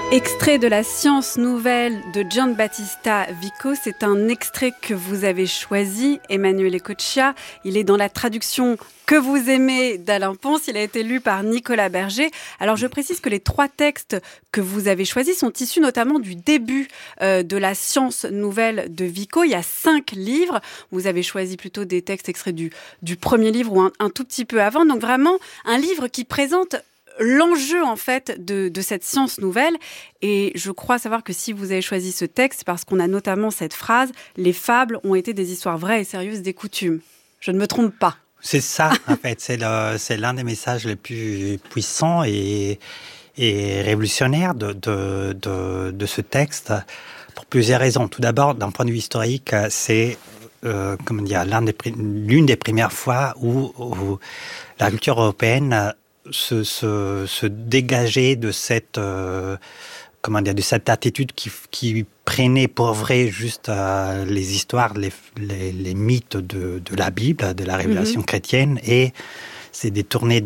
Extrait de la Science nouvelle de Giambattista Vico. C'est un extrait que vous avez choisi, Emanuele Coccia. Il est dans la traduction que vous aimez d'Alain Ponce. Il a été lu par Nicolas Berger. Alors, je précise que les 3 textes que vous avez choisis sont issus notamment du début de la Science nouvelle de Vico. Il y a 5 livres. Vous avez choisi plutôt des textes extraits du premier livre ou un tout petit peu avant. Donc, vraiment, un livre qui présente l'enjeu en fait de cette science nouvelle. Et je crois savoir que si vous avez choisi ce texte, parce qu'on a notamment cette phrase « Les fables ont été des histoires vraies et sérieuses des coutumes ». Je ne me trompe pas. C'est ça, en fait. C'est l'un des messages les plus puissants et révolutionnaires de ce texte pour plusieurs raisons. Tout d'abord, d'un point de vue historique, c'est l'une des premières fois où la culture européenne se dégager de cette de cette attitude qui prenait pour vrai juste les histoires, les mythes de la Bible, de la révélation chrétienne, et c'est détourné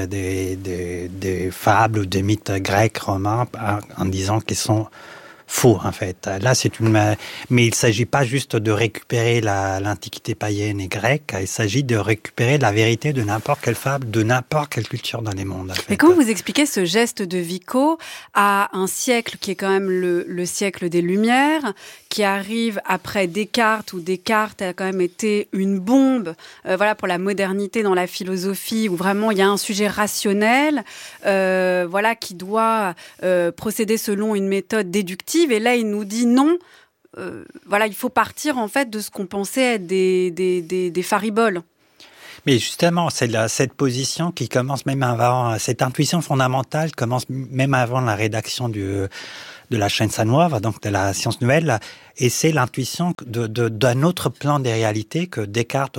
des fables, des mythes grecs, romains, en disant qu'ils sont faux, en fait. Là, mais il s'agit pas juste de récupérer l'antiquité païenne et grecque, il s'agit de récupérer la vérité de n'importe quelle fable, de n'importe quelle culture dans les mondes. En fait. Et comment vous expliquez ce geste de Vico à un siècle qui est quand même le siècle des Lumières, qui arrive après Descartes, où Descartes a quand même été une bombe, pour la modernité dans la philosophie, où vraiment il y a un sujet rationnel, qui doit procéder selon une méthode déductive. Et là, il nous dit non. Il faut partir en fait de ce qu'on pensait être des fariboles. Mais justement, c'est cette position qui commence même avant, cette intuition fondamentale commence même avant la rédaction de la Scienza Nuova, donc de la science nouvelle, et c'est l'intuition d'un autre plan des réalités que Descartes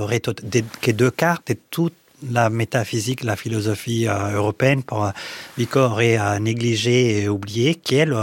et toute la métaphysique, la philosophie européenne, pour Vico aurait négligé et oublié, qui est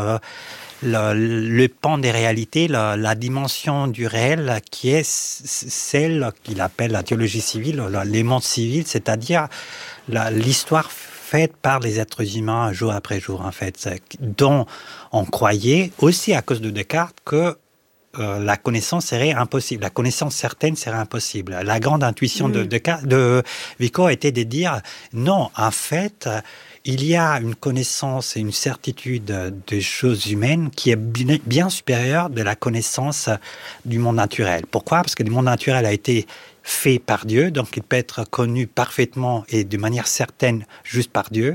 le pan des réalités, la dimension du réel qui est celle qu'il appelle la théologie civile, les mondes civils, c'est-à-dire l'histoire faite par les êtres humains jour après jour, en fait, dont on croyait, aussi à cause de Descartes, que la connaissance serait impossible. La connaissance certaine serait impossible. La grande intuition de Vico était de dire non, en fait, il y a une connaissance et une certitude des choses humaines qui est bien supérieure de la connaissance du monde naturel. Pourquoi ? Parce que le monde naturel a été fait par Dieu, donc il peut être connu parfaitement et de manière certaine juste par Dieu.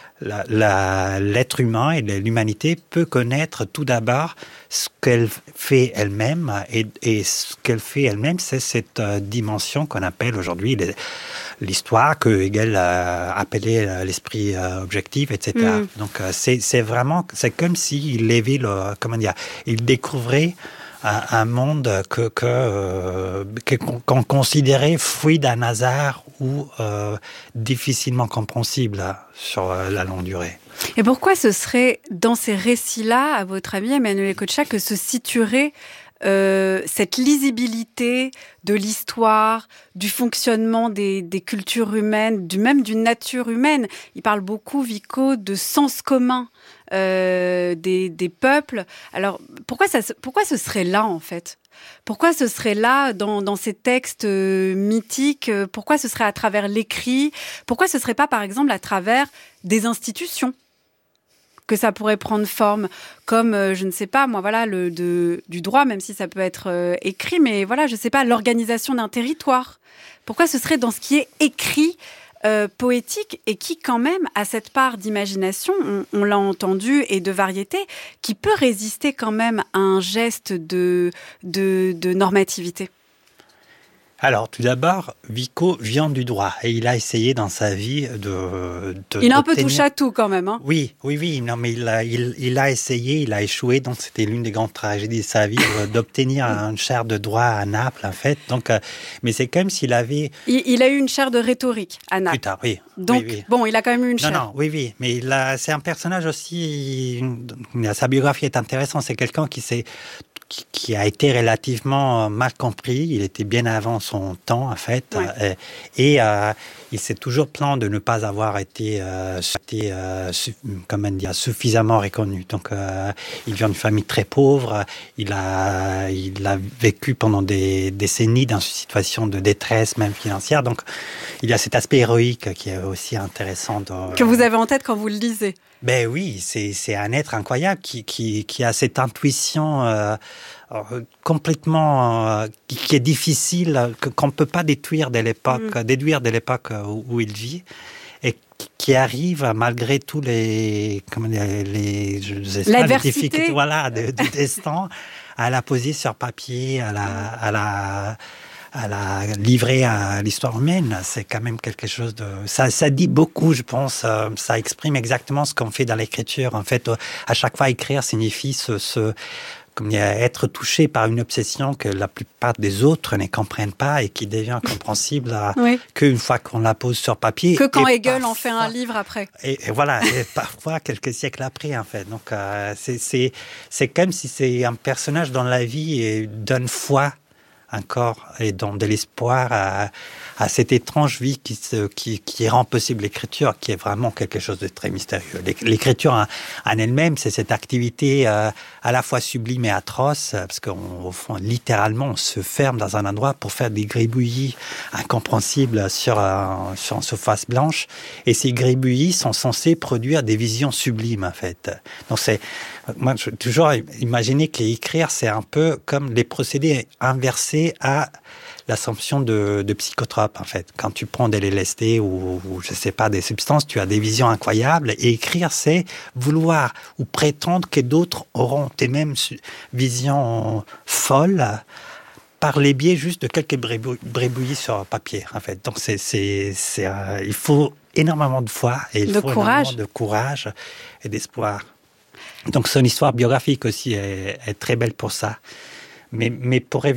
L'être humain et l'humanité peut connaître tout d'abord ce qu'elle fait elle-même, et ce qu'elle fait elle-même, c'est cette dimension qu'on appelle aujourd'hui l'histoire, que Hegel appelait l'esprit objectif, etc. Donc c'est comme s'il avait il découvrait un monde qu'on considérait fruit d'un hasard ou difficilement compréhensible sur la longue durée. Et pourquoi ce serait dans ces récits-là, à votre avis, Emanuele Coccia, que se situerait cette lisibilité de l'histoire, du fonctionnement des cultures humaines, même d'une nature humaine? Il parle beaucoup, Vico, de sens commun des peuples. Alors, pourquoi ce serait là, en fait ? Pourquoi ce serait là, dans ces textes mythiques ? Pourquoi ce serait à travers l'écrit ? Pourquoi ce serait pas, par exemple, à travers des institutions que ça pourrait prendre forme, comme, je ne sais pas, moi, du droit, même si ça peut être écrit, mais voilà, je ne sais pas, l'organisation d'un territoire. Pourquoi ce serait dans ce qui est écrit, poétique, et qui, quand même, a cette part d'imagination, on l'a entendu, et de variété, qui peut résister quand même à un geste de normativité? Alors, tout d'abord, Vico vient du droit et il a essayé dans sa vie il a un peu touché à tout quand même, hein. Oui. Non, mais il a essayé, il a échoué. Donc, c'était l'une des grandes tragédies de sa vie d'obtenir une chaire de droit à Naples, en fait. Donc, mais c'est comme s'il avait... Il a eu une chaire de rhétorique à Naples. Plus tard, oui. Donc, oui. Bon, il a quand même eu une chaire. Non, oui. Mais c'est un personnage aussi... Sa biographie est intéressante. C'est quelqu'un qui s'est qui a été relativement mal compris. Il était bien avant son temps, en fait. Ouais. Et il s'est toujours plaint de ne pas avoir été suffisamment reconnu. Donc, il vient d'une famille très pauvre. Il a vécu pendant des décennies dans une situation de détresse, même financière. Donc, il y a cet aspect héroïque qui est aussi intéressant. Que vous avez en tête quand vous le lisez. Ben oui, c'est un être incroyable qui a cette intuition complètement qui est difficile, qu'on ne peut pas déduire de l'époque où il vit, et qui arrive malgré tous les difficultés du destin à la poser sur papier, à la livrer à l'histoire humaine. C'est quand même quelque chose de... Ça dit beaucoup, je pense. Ça exprime exactement ce qu'on fait dans l'écriture. En fait, à chaque fois, écrire signifie être touché par une obsession que la plupart des autres ne comprennent pas et qui devient compréhensible qu'une fois qu'on la pose sur papier. Que quand Hegel en fait un livre après. Et voilà, et parfois quelques siècles après, en fait. Donc, c'est comme si c'est un personnage dans la vie et donne foi encore et donne de l'espoir à cette étrange vie qui rend possible l'écriture, qui est vraiment quelque chose de très mystérieux. L'écriture en elle-même, c'est cette activité à la fois sublime et atroce, parce qu'au fond, littéralement, on se ferme dans un endroit pour faire des gribouillis incompréhensibles sur une surface blanche, et ces gribouillis sont censés produire des visions sublimes, en fait. Donc moi, j'ai toujours imaginé qu'écrire, c'est un peu comme les procédés inversés à l'assomption de psychotropes, en fait. Quand tu prends des LSD ou je sais pas, des substances, tu as des visions incroyables. Et écrire, c'est vouloir ou prétendre que d'autres auront tes mêmes visions folles par les biais juste de quelques brébouillis sur papier, en fait. Donc, il faut énormément de foi et il faut énormément de courage et d'espoir. Donc, son histoire biographique aussi est très belle pour ça. Mais pour